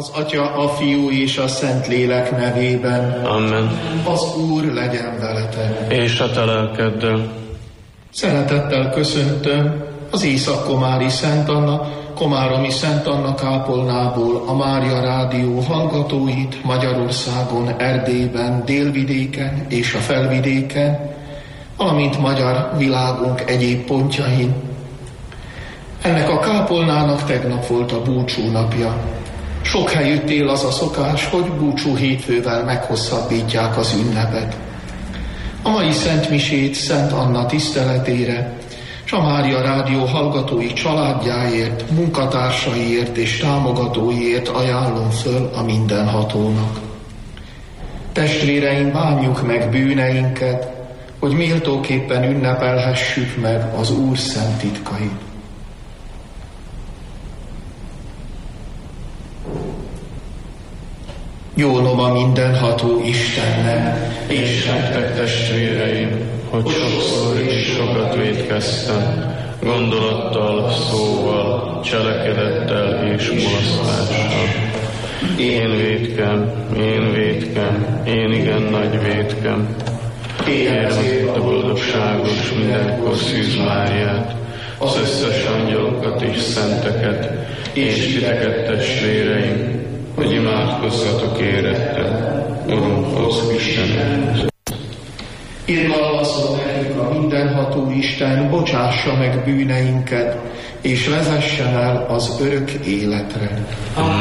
Az Atya, a Fiú és a Szentlélek nevében. Amen. Az Úr legyen veletek. És a te lelkeddel. Szeretettel köszöntöm az Észak-Komári Szent Anna, Komáromi Szent Anna kápolnából a Mária Rádió hallgatóit Magyarországon, Erdélyben, Délvidéken és a Felvidéken, valamint magyar világunk egyéb pontjain. Ennek a kápolnának tegnap volt a búcsúnapja. Sok helyütt él az a szokás, hogy búcsú hétfővel meghosszabbítják az ünnepet. A mai szentmisét Szent Anna tiszteletére, és a Mária Rádió hallgatói családjáért, munkatársaiért és támogatóiért ajánlom föl a Mindenhatónak. Testvéreim, bánjuk meg bűneinket, hogy méltóképpen ünnepelhessük meg az Úr szent titkait. Jónom a mindenható Istennek, És nektek testvéreim, hogy sokszor és sokat vétkeztem, gondolattal, szóval, cselekedettel és mulasztással. Én vétkem, én igen nagy vétkem. Kérem a boldogságos mindenkor Szűz Máriát, az összes angyalokat és szenteket, és titeket testvéreim, hogy imádkozzatok érettel, Urunkhoz, Istenünkhoz. Irgalmazom nekünk a mindenható Isten, bocsássa meg bűneinket, és vezessen el az örök életre.